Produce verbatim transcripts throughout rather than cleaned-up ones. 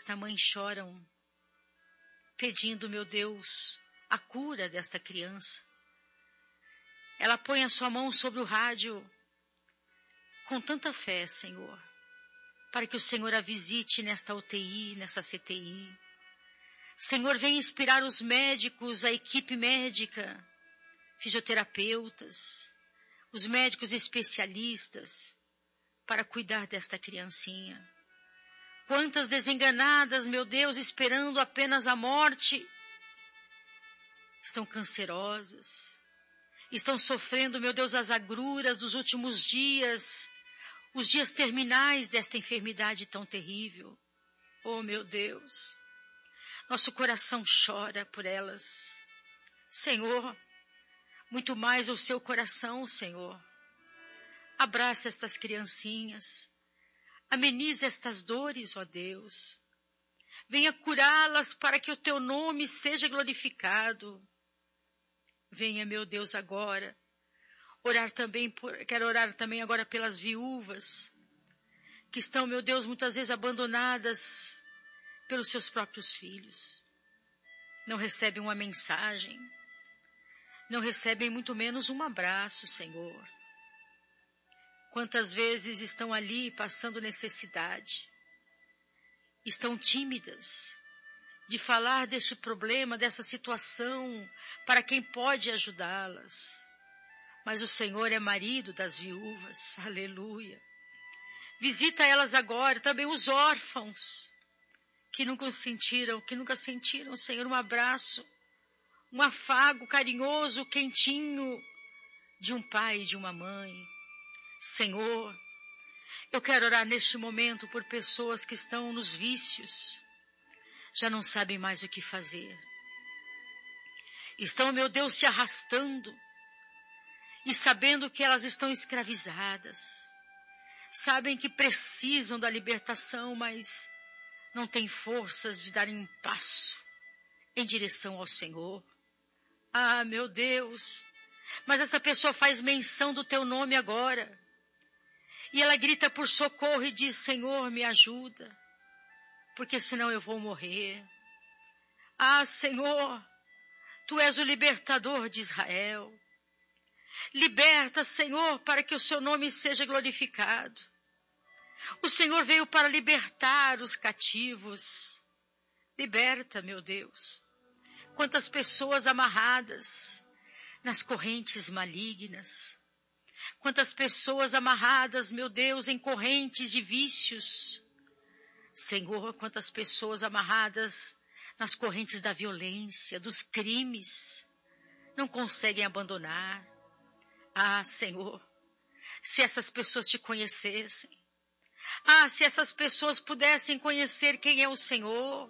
desta mãe choram, pedindo, meu Deus, a cura desta criança. Ela põe a sua mão sobre o rádio com tanta fé, Senhor, para que o Senhor a visite nesta U T I, nessa C T I. Senhor, vem inspirar os médicos, a equipe médica, fisioterapeutas, os médicos especialistas, para cuidar desta criancinha. Quantas desenganadas, meu Deus, esperando apenas a morte, estão cancerosas, estão sofrendo, meu Deus, as agruras dos últimos dias, os dias terminais desta enfermidade tão terrível. Oh, meu Deus, nosso coração chora por elas. Senhor, muito mais o seu coração, Senhor. Abraça estas criancinhas, ameniza estas dores, ó Deus. Venha curá-las para que o teu nome seja glorificado. Venha, meu Deus, agora, orar também, por, quero orar também agora pelas viúvas, que estão, meu Deus, muitas vezes abandonadas pelos seus próprios filhos. Não recebem uma mensagem, não recebem muito menos um abraço, Senhor. Quantas vezes estão ali passando necessidade, estão tímidas de falar deste problema, dessa situação, para quem pode ajudá-las. Mas o Senhor é marido das viúvas, aleluia. Visita elas agora, também os órfãos, que nunca sentiram, que nunca sentiram, Senhor, um abraço, um afago carinhoso, quentinho, de um pai e de uma mãe. Senhor, eu quero orar neste momento por pessoas que estão nos vícios, já não sabem mais o que fazer. Estão, meu Deus, se arrastando e sabendo que elas estão escravizadas. Sabem que precisam da libertação, mas não têm forças de darem um passo em direção ao Senhor. Ah, meu Deus, mas essa pessoa faz menção do teu nome agora. E ela grita por socorro e diz, Senhor, me ajuda, porque senão eu vou morrer. Ah, Senhor, tu és o libertador de Israel. Liberta, Senhor, para que o seu nome seja glorificado. O Senhor veio para libertar os cativos. Liberta, meu Deus. Quantas pessoas amarradas nas correntes malignas. Quantas pessoas amarradas, meu Deus, em correntes de vícios. Senhor, quantas pessoas amarradas nas correntes da violência, dos crimes, não conseguem abandonar. Ah, Senhor, se essas pessoas te conhecessem. Ah, se essas pessoas pudessem conhecer quem é o Senhor.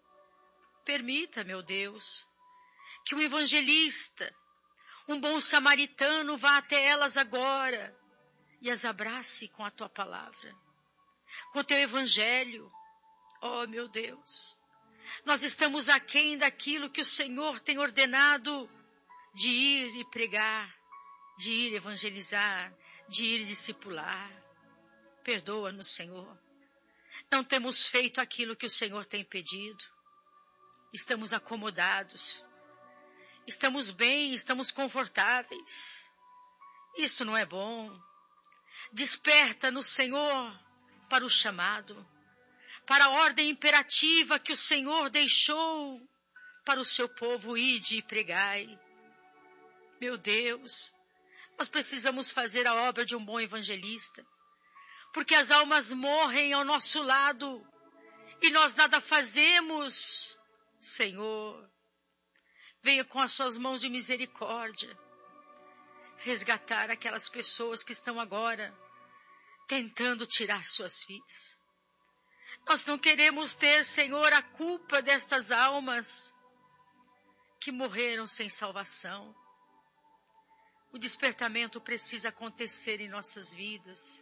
Permita, meu Deus, que um evangelista, um bom samaritano vá até elas agora e as abrace com a tua palavra, com o teu evangelho. Oh, meu Deus, nós estamos aquém daquilo que o Senhor tem ordenado de ir e pregar, de ir evangelizar, de ir discipular. Perdoa-nos, Senhor. Não temos feito aquilo que o Senhor tem pedido. Estamos acomodados. Estamos bem, estamos confortáveis. Isso não é bom. Desperta no Senhor para o chamado, para a ordem imperativa que o Senhor deixou para o seu povo, ide e pregai. Meu Deus, nós precisamos fazer a obra de um bom evangelista, porque as almas morrem ao nosso lado e nós nada fazemos. Senhor, venha com as suas mãos de misericórdia resgatar aquelas pessoas que estão agora tentando tirar suas vidas. Nós não queremos ter, Senhor, a culpa destas almas que morreram sem salvação. O despertamento precisa acontecer em nossas vidas.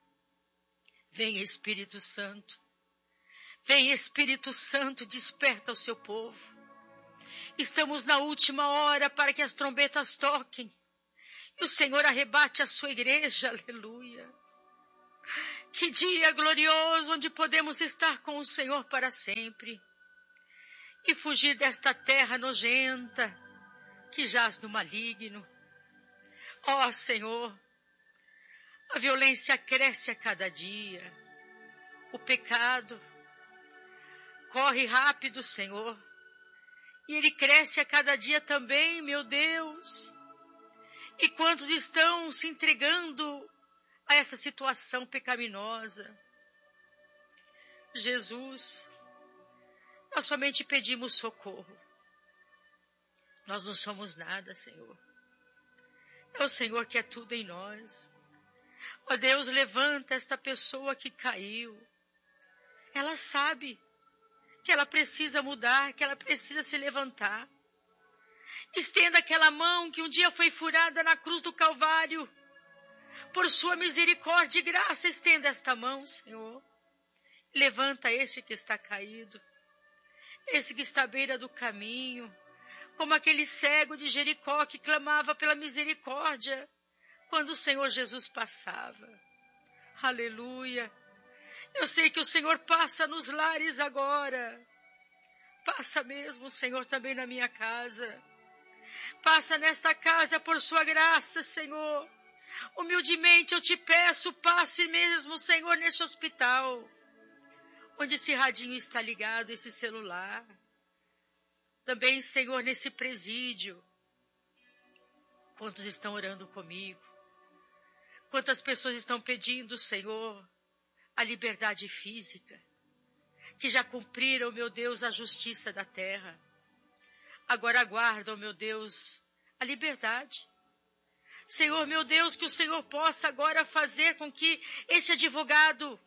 Venha, Espírito Santo. Venha, Espírito Santo, desperta o seu povo. Estamos na última hora para que as trombetas toquem. E o Senhor arrebate a sua igreja, aleluia. Que dia glorioso onde podemos estar com o Senhor para sempre e fugir desta terra nojenta que jaz no maligno. Ó Senhor, a violência cresce a cada dia, o pecado corre rápido, Senhor, e ele cresce a cada dia também, meu Deus. E quantos estão se entregando a essa situação pecaminosa? Jesus, nós somente pedimos socorro. Nós não somos nada, Senhor. É o Senhor que é tudo em nós. Ó Deus, levanta esta pessoa que caiu. Ela sabe que ela precisa mudar, que ela precisa se levantar. Estenda aquela mão que um dia foi furada na cruz do Calvário. Por sua misericórdia e graça, estenda esta mão, Senhor. Levanta este que está caído, esse que está à beira do caminho, como aquele cego de Jericó que clamava pela misericórdia quando o Senhor Jesus passava. Aleluia! Eu sei que o Senhor passa nos lares agora. Passa mesmo, Senhor, também na minha casa. Passa nesta casa por sua graça, Senhor. Humildemente eu te peço, passe mesmo, Senhor, nesse hospital, onde esse radinho está ligado, esse celular. Também, Senhor, nesse presídio. Quantos estão orando comigo? Quantas pessoas estão pedindo, Senhor, a liberdade física, que já cumpriram, meu Deus, a justiça da terra. Agora aguardam, meu Deus, a liberdade. Senhor, meu Deus, que o Senhor possa agora fazer com que este advogado,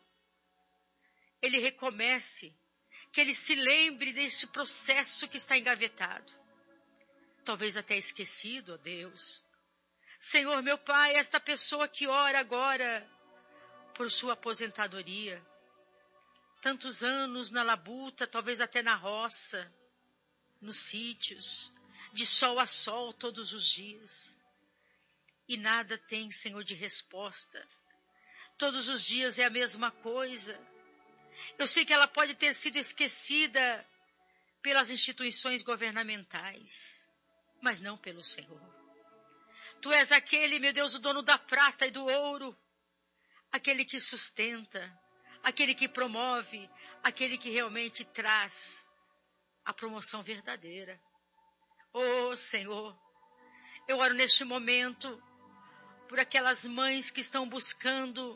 ele recomece, que ele se lembre deste processo que está engavetado. Talvez até esquecido, ó Deus. Senhor, meu Pai, esta pessoa que ora agora por sua aposentadoria, tantos anos na labuta, talvez até na roça, nos sítios, de sol a sol todos os dias. E nada tem, Senhor, de resposta. Todos os dias é a mesma coisa. Eu sei que ela pode ter sido esquecida pelas instituições governamentais, mas não pelo Senhor. Tu és aquele, meu Deus, o dono da prata e do ouro, aquele que sustenta, aquele que promove, aquele que realmente traz a promoção verdadeira. Oh, Senhor, eu oro neste momento por aquelas mães que estão buscando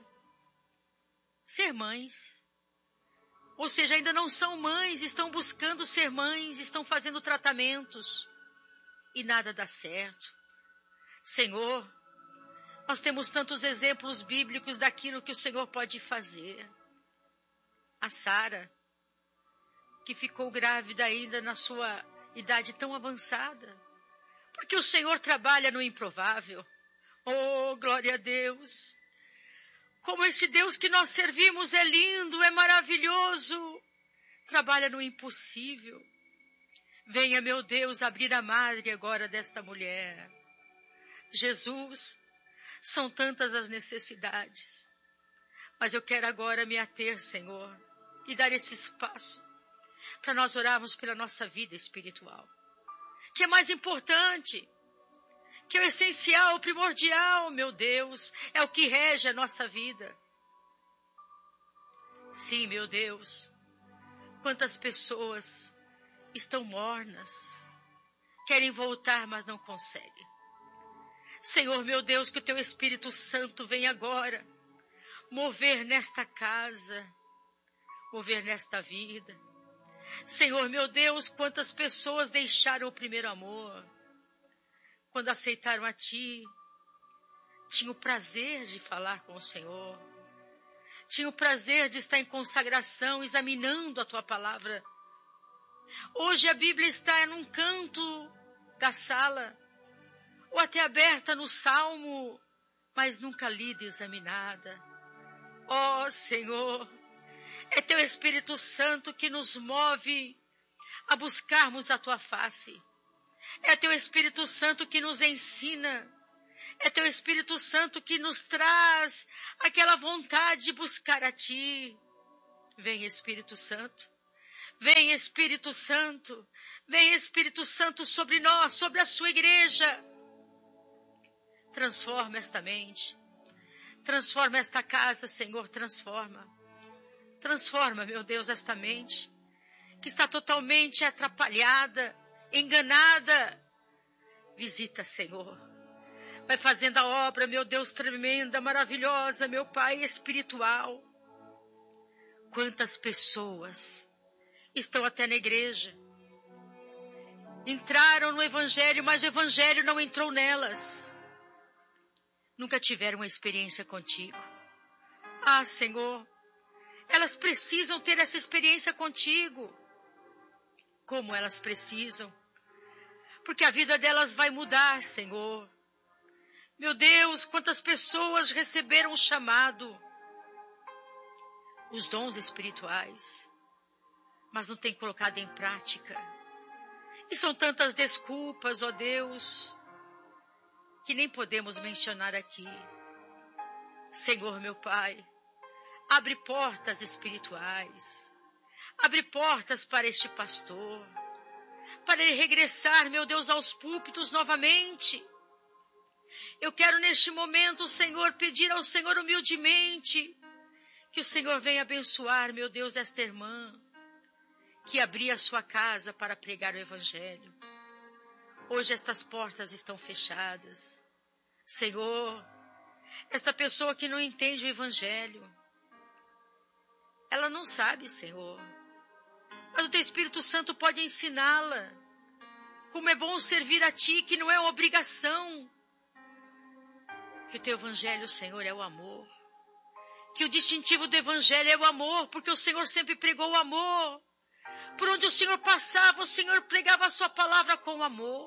ser mães. Ou seja, ainda não são mães, estão buscando ser mães, estão fazendo tratamentos e nada dá certo. Senhor, nós temos tantos exemplos bíblicos daquilo que o Senhor pode fazer. A Sara, que ficou grávida ainda na sua idade tão avançada, porque o Senhor trabalha no improvável. Oh, glória a Deus! Como esse Deus que nós servimos é lindo, é maravilhoso, trabalha no impossível. Venha, meu Deus, abrir a madre agora desta mulher. Jesus, são tantas as necessidades, mas eu quero agora me ater, Senhor, e dar esse espaço para nós orarmos pela nossa vida espiritual, que é mais importante, que é o essencial, o primordial, meu Deus, é o que rege a nossa vida. Sim, meu Deus, quantas pessoas estão mornas, querem voltar, mas não conseguem. Senhor, meu Deus, que o Teu Espírito Santo venha agora mover nesta casa, mover nesta vida. Senhor, meu Deus, quantas pessoas deixaram o primeiro amor. Quando aceitaram a Ti, tinham o prazer de falar com o Senhor. Tinham o prazer de estar em consagração, examinando a Tua palavra. Hoje a Bíblia está num canto da sala, ou até aberta no Salmo, mas nunca lida e examinada. Ó Senhor, é Teu Espírito Santo que nos move a buscarmos a Tua face. É Teu Espírito Santo que nos ensina. É teu Espírito Santo que nos traz aquela vontade de buscar a ti. Vem, Espírito Santo. Vem, Espírito Santo. Vem, Espírito Santo, sobre nós, sobre a sua igreja. Transforma esta mente. Transforma esta casa, Senhor, transforma. Transforma, meu Deus, esta mente que está totalmente atrapalhada, enganada. Visita, Senhor. Vai fazendo a obra, meu Deus, tremenda, maravilhosa, meu Pai espiritual. Quantas pessoas estão até na igreja. Entraram no Evangelho, mas o Evangelho não entrou nelas. Nunca tiveram uma experiência contigo. Ah, Senhor, elas precisam ter essa experiência contigo. Como elas precisam. Porque a vida delas vai mudar, Senhor. Meu Deus, quantas pessoas receberam o chamado, os dons espirituais, mas não têm colocado em prática. E são tantas desculpas, ó Deus, que nem podemos mencionar aqui. Senhor, meu Pai, abre portas espirituais, abre portas para este pastor, para ele regressar, meu Deus, aos púlpitos novamente. Eu quero neste momento, Senhor, pedir ao Senhor humildemente que o Senhor venha abençoar, meu Deus, esta irmã que abria a sua casa para pregar o Evangelho. Hoje estas portas estão fechadas. Senhor, esta pessoa que não entende o Evangelho, ela não sabe, Senhor. Mas o Teu Espírito Santo pode ensiná-la. Como é bom servir a Ti, que não é uma obrigação. Que o Teu Evangelho, Senhor, é o amor. Que o distintivo do Evangelho é o amor, porque o Senhor sempre pregou o amor. Por onde o Senhor passava, o Senhor pregava a sua palavra com amor.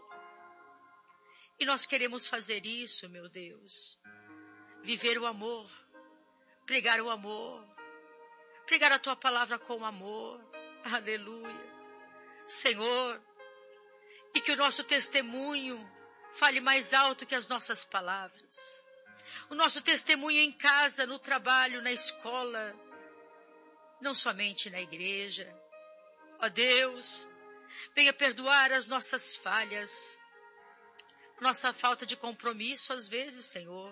E nós queremos fazer isso, meu Deus. Viver o amor. Pregar o amor. Pregar a tua palavra com amor. Aleluia. Senhor, e que o nosso testemunho fale mais alto que as nossas palavras. O nosso testemunho em casa, no trabalho, na escola, não somente na igreja. Ó Deus, venha perdoar as nossas falhas, nossa falta de compromisso às vezes, Senhor.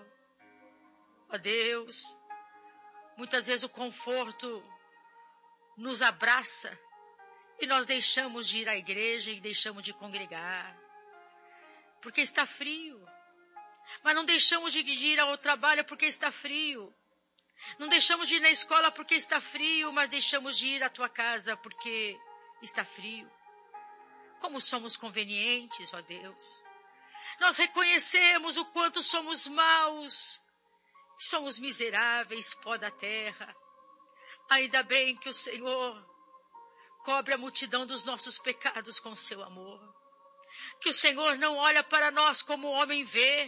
Ó Deus, muitas vezes o conforto nos abraça e nós deixamos de ir à igreja e deixamos de congregar, porque está frio. Mas não deixamos de ir ao trabalho porque está frio. Não deixamos de ir na escola porque está frio, mas deixamos de ir à tua casa porque está frio. Como somos convenientes, ó Deus. Nós reconhecemos o quanto somos maus, somos miseráveis, pó da terra. Ainda bem que o Senhor cobre a multidão dos nossos pecados com seu amor. Que o Senhor não olha para nós como o homem vê.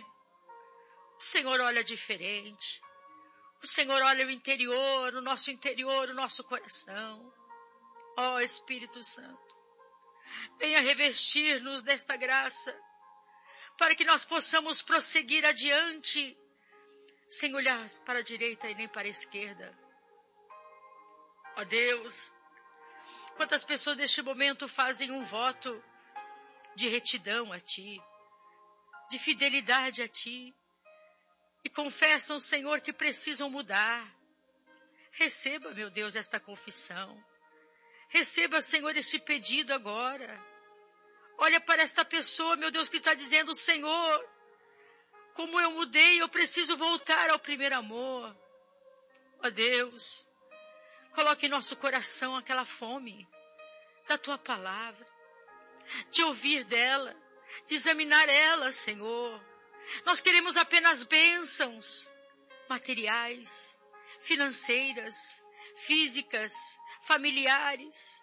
O Senhor olha diferente. O Senhor olha o interior, o nosso interior, o nosso coração. Ó oh, Espírito Santo, venha revestir-nos desta graça, para que nós possamos prosseguir adiante, sem olhar para a direita e nem para a esquerda. Ó oh, Deus, quantas pessoas neste momento fazem um voto de retidão a Ti, de fidelidade a Ti, e confessam, Senhor, que precisam mudar. Receba, meu Deus, esta confissão. Receba, Senhor, esse pedido agora. Olha para esta pessoa, meu Deus, que está dizendo, Senhor, como eu mudei, eu preciso voltar ao primeiro amor. Ó Deus, coloque em nosso coração aquela fome da Tua palavra, de ouvir dela, de examinar ela, Senhor. Nós queremos apenas bênçãos materiais, financeiras, físicas, familiares.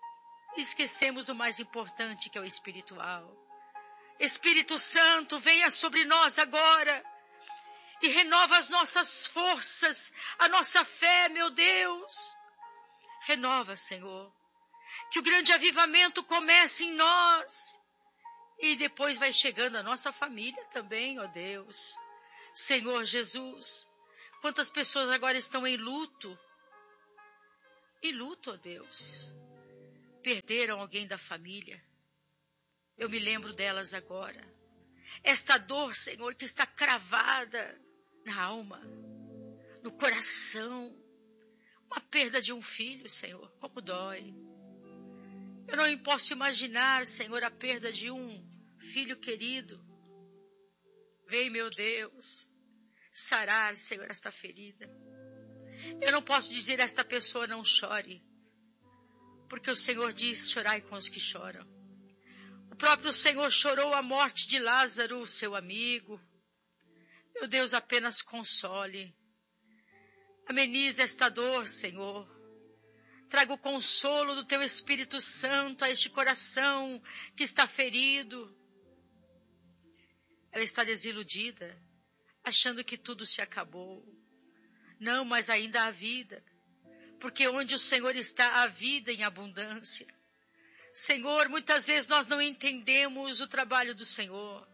E esquecemos do mais importante, que é o espiritual. Espírito Santo, venha sobre nós agora e renova as nossas forças, a nossa fé, meu Deus. Renova, Senhor. Que o grande avivamento comece em nós. E depois vai chegando a nossa família também, ó Deus. Senhor Jesus, quantas pessoas agora estão em luto. Em luto, ó Deus. Perderam alguém da família. Eu me lembro delas agora. Esta dor, Senhor, que está cravada na alma, no coração. Uma perda de um filho, Senhor, como dói. Eu não posso imaginar, Senhor, a perda de um filho querido. Vem, meu Deus, sarar, Senhor, esta ferida. Eu não posso dizer a esta pessoa não chore, porque o Senhor diz, chorai com os que choram. O próprio Senhor chorou a morte de Lázaro, seu amigo. Meu Deus, apenas console. Ameniza esta dor, Senhor. Traga o consolo do Teu Espírito Santo a este coração que está ferido. Ela está desiludida, achando que tudo se acabou. Não, mas ainda há vida. Porque onde o Senhor está, há vida em abundância. Senhor, muitas vezes nós não entendemos o trabalho do Senhor.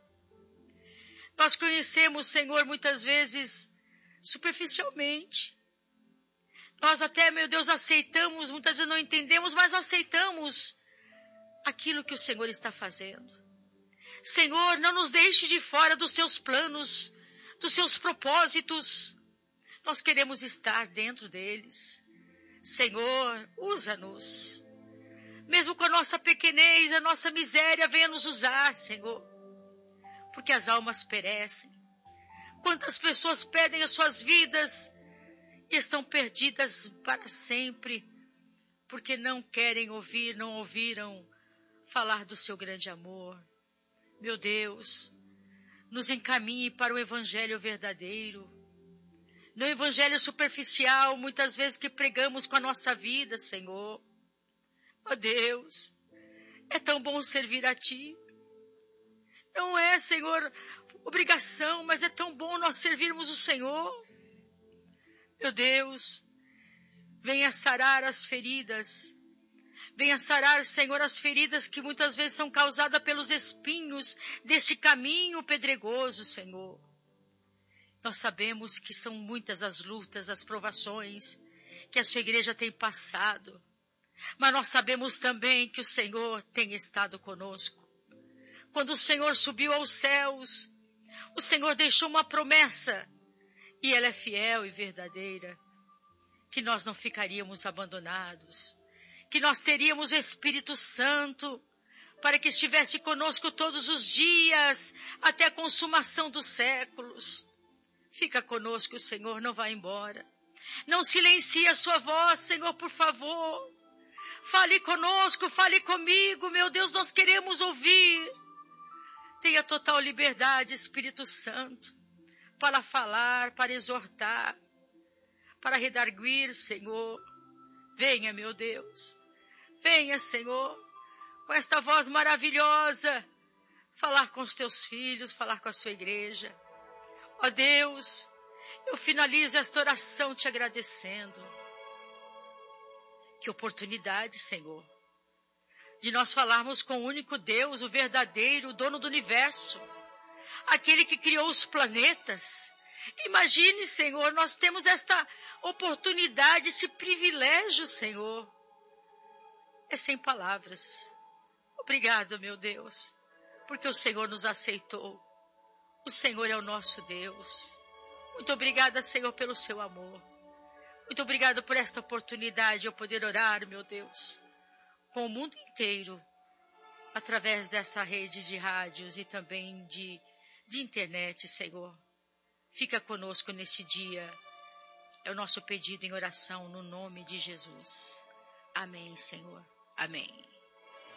Nós conhecemos o Senhor muitas vezes superficialmente. Nós até, meu Deus, aceitamos, muitas vezes não entendemos, mas aceitamos aquilo que o Senhor está fazendo. Senhor, não nos deixe de fora dos Teus planos, dos Seus propósitos. Nós queremos estar dentro deles. Senhor, usa-nos. Mesmo com a nossa pequenez, a nossa miséria, venha nos usar, Senhor. Porque as almas perecem. Quantas pessoas perdem as suas vidas e estão perdidas para sempre, porque não querem ouvir, não ouviram falar do seu grande amor. Meu Deus, nos encaminhe para o evangelho verdadeiro. No evangelho superficial, muitas vezes que pregamos com a nossa vida, Senhor. Ó Deus, é tão bom servir a Ti. Não é, Senhor, obrigação, mas é tão bom nós servirmos o Senhor. Meu Deus, venha sarar as feridas. Venha sarar, Senhor, as feridas que muitas vezes são causadas pelos espinhos deste caminho pedregoso, Senhor. Nós sabemos que são muitas as lutas, as provações que a sua igreja tem passado. Mas nós sabemos também que o Senhor tem estado conosco. Quando o Senhor subiu aos céus, o Senhor deixou uma promessa, e ela é fiel e verdadeira, que nós não ficaríamos abandonados, que nós teríamos o Espírito Santo, para que estivesse conosco todos os dias, até a consumação dos séculos. Fica conosco, Senhor, não vá embora. Não silencie a sua voz, Senhor, por favor. Fale conosco, fale comigo, meu Deus, nós queremos ouvir. Tenha total liberdade, Espírito Santo, para falar, para exortar, para redarguir, Senhor. Venha, meu Deus, venha, Senhor, com esta voz maravilhosa, falar com os teus filhos, falar com a sua igreja. Ó Deus, eu finalizo esta oração te agradecendo. Que oportunidade, Senhor, de nós falarmos com o único Deus, o verdadeiro, o dono do universo, aquele que criou os planetas. Imagine, Senhor, nós temos esta oportunidade, esse privilégio, Senhor. É sem palavras. Obrigado, meu Deus, porque o Senhor nos aceitou. O Senhor é o nosso Deus. Muito obrigada, Senhor, pelo seu amor. Muito obrigado por esta oportunidade de eu poder orar, meu Deus, com o mundo inteiro, através dessa rede de rádios e também de, de internet, Senhor. Fica conosco neste dia. É o nosso pedido em oração no nome de Jesus. Amém, Senhor. Amém.